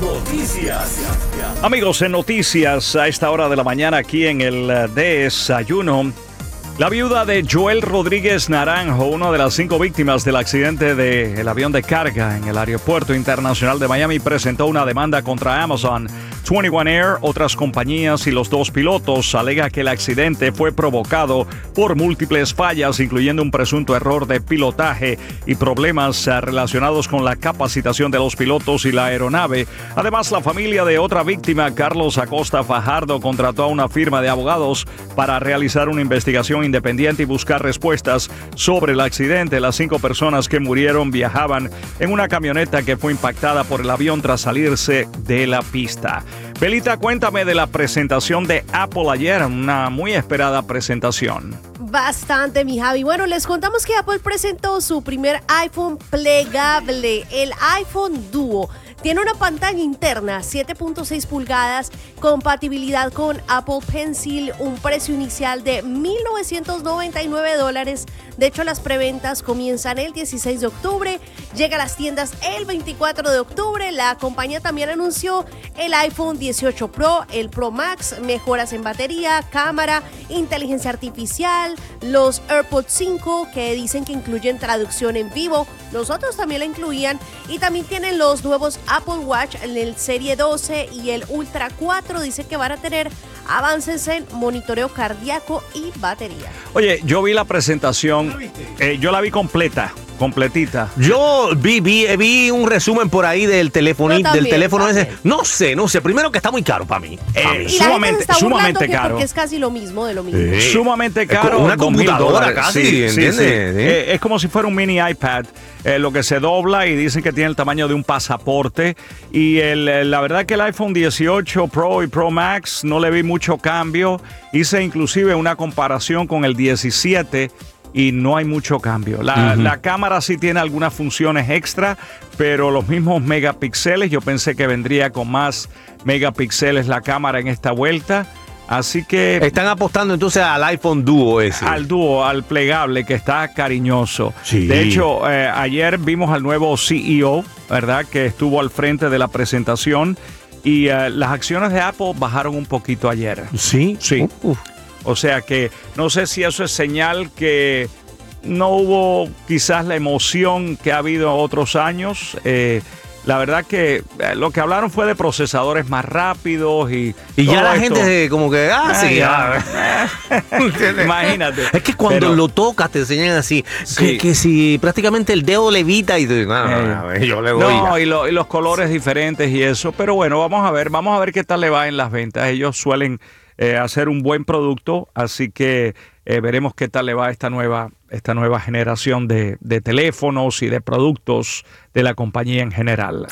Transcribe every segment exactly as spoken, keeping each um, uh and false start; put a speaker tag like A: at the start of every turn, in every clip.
A: Noticias.
B: Amigos, en noticias a esta hora de la mañana aquí en el desayuno, la viuda de Joel Rodríguez Naranjo, una de las cinco víctimas del accidente del avión de carga en el Aeropuerto Internacional de Miami, presentó una demanda contra Amazon, veintiuno Air, otras compañías y los dos pilotos. Alega que el accidente fue provocado por múltiples fallas, incluyendo un presunto error de pilotaje y problemas relacionados con la capacitación de los pilotos y la aeronave. Además, la familia de otra víctima, Carlos Acosta Fajardo, contrató a una firma de abogados para realizar una investigación independiente y buscar respuestas sobre el accidente. Las cinco personas que murieron viajaban en una camioneta que fue impactada por el avión tras salirse de la pista. Belita, cuéntame de la presentación de Apple ayer, una muy esperada presentación.
C: Bastante, mi Javi. Bueno, les contamos que Apple presentó su primer iPhone plegable, el iPhone Duo. Tiene una pantalla interna, siete punto seis pulgadas, compatibilidad con Apple Pencil, un precio inicial de mil novecientos noventa y nueve dólares. De hecho, las preventas comienzan el dieciséis de octubre, llega a las tiendas el veinticuatro de octubre. La compañía también anunció el iPhone dieciocho Pro, el Pro Max, mejoras en batería, cámara, inteligencia artificial, los AirPods cinco que dicen que incluyen traducción en vivo. Los otros también la incluían y también tienen los nuevos Apple Watch, el Serie doce y el Ultra cuatro. Dice que van a tener avances en monitoreo cardíaco y batería.
B: Oye, yo vi la presentación, eh, yo la vi completa, completita.
D: Yo vi, vi, vi un resumen por ahí del teléfono, del teléfono ese. No sé, no sé. Primero que está muy caro para mí.
B: Eh,
C: y
B: sumamente,
C: la
B: sumamente caro.
C: Porque es casi lo mismo de lo mismo.
B: Sí. Sumamente caro.
D: Una computadora casi,
B: sí,
D: ¿entiendes?
B: Sí, sí.
D: ¿Sí?
B: Eh, es como si fuera un mini iPad. Eh, lo que se dobla y dicen que tiene el tamaño de un pasaporte. Y el, la verdad que el iPhone dieciocho Pro y Pro Max no le vi mucho cambio. Hice inclusive una comparación con el diecisiete y no hay mucho cambio. La, uh-huh. la cámara sí tiene algunas funciones extra, pero los mismos megapíxeles, yo pensé que vendría con más megapíxeles la cámara en esta vuelta. Así que
D: están apostando entonces al iPhone Duo ese.
B: Al Duo, al plegable, que está cariñoso.
D: Sí.
B: De hecho, eh, ayer vimos al nuevo C E O, ¿verdad? Que estuvo al frente de la presentación y eh, las acciones de Apple bajaron un poquito ayer.
D: ¿Sí?
B: Sí. Uh, uh. O sea que no sé si eso es señal que no hubo quizás la emoción que ha habido otros años. Eh, La verdad que eh, lo que hablaron fue de procesadores más rápidos y...
D: Y ya la
B: esto.
D: gente como que... Ah, ah sí, ya.
B: Imagínate.
D: Es que cuando Pero, lo tocas te enseñan así, sí. que, que si prácticamente el dedo levita y... Tú, no, no, no, yo le doy
B: no y, lo, y los colores diferentes y eso. Pero bueno, vamos a ver, vamos a ver qué tal le va en las ventas. Ellos suelen eh, hacer un buen producto, así que eh, veremos qué tal le va esta nueva... esta nueva generación de, de teléfonos y de productos de la compañía en general.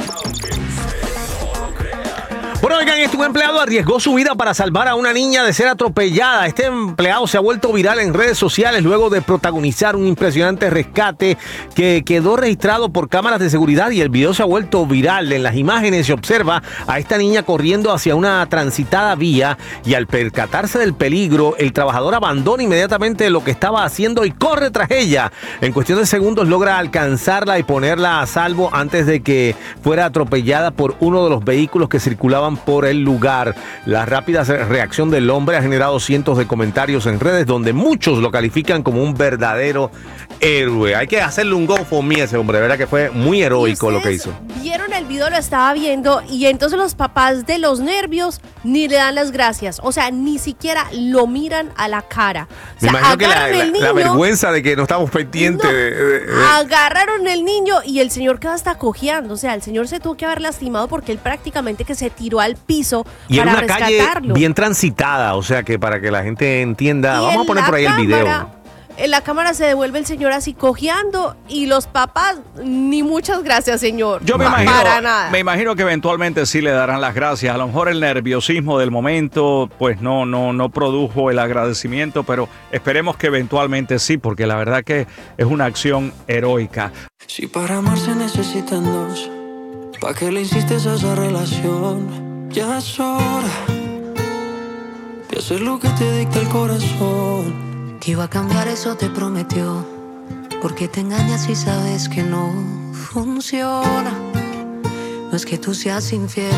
D: Bueno, oigan, este un empleado arriesgó su vida para salvar a una niña de ser atropellada. Este empleado se ha vuelto viral en redes sociales luego de protagonizar un impresionante rescate que quedó registrado por cámaras de seguridad y el video se ha vuelto viral. En las imágenes se observa a esta niña corriendo hacia una transitada vía y al percatarse del peligro, el trabajador abandona inmediatamente lo que estaba haciendo y corre tras ella. En cuestión de segundos logra alcanzarla y ponerla a salvo antes de que fuera atropellada por uno de los vehículos que circulaban por el lugar. La rápida reacción del hombre ha generado cientos de comentarios en redes donde muchos lo califican como un verdadero héroe. Hay que hacerle un go for me a ese hombre, de verdad que fue muy heroico lo que hizo.
C: Vieron el video, lo estaba viendo y entonces los papás de los nervios ni le dan las gracias, o sea, ni siquiera lo miran a la cara. O sea,
D: me imagino que la, la,
C: niño,
D: la vergüenza de que no estamos pendientes.
C: No,
D: de, de, de...
C: Agarraron el niño y el señor quedó hasta cojeando, o sea, el señor se tuvo que haber lastimado porque él prácticamente que se tiró al piso
D: y
C: para
D: era una
C: rescatarlo.
D: Calle bien transitada, o sea que para que la gente entienda, y vamos a poner por ahí cámara, el video.
C: En la cámara se devuelve el señor así cojeando y los papás, ni muchas gracias, señor.
B: Yo me imagino,
C: para nada.
B: me imagino que eventualmente sí le darán las gracias. A lo mejor el nerviosismo del momento pues no, no, no produjo el agradecimiento, pero esperemos que eventualmente sí, porque la verdad que es una acción heroica.
E: Si para amar se necesitan dos, ¿para qué le insistes a esa relación? Ya es hora de hacer lo que te dicta el corazón.
F: Que iba a cambiar, eso te prometió. ¿Por qué te engañas si sabes que no funciona? No es que tú seas infiel.